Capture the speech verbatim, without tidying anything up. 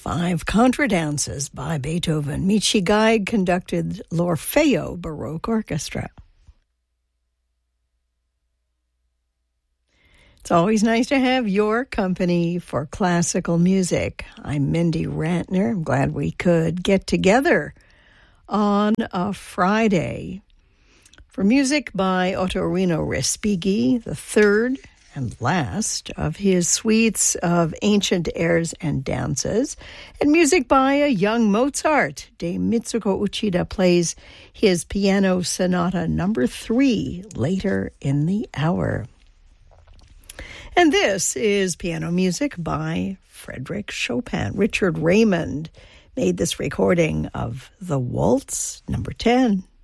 Five contra dances by Beethoven. Michi Geig conducted l'Orfeo Baroque Orchestra. It's always nice to have your company for classical music. I'm Mindy Rantner. I'm glad we could get together on a Friday for music by Ottorino Respighi, the third and last of his suites of ancient airs and dances, and music by a young Mozart. De Mitsuko Uchida plays his piano sonata number three later in the hour. And this is piano music by Frédéric Chopin. Richard Raymond made this recording of the Waltz number ten.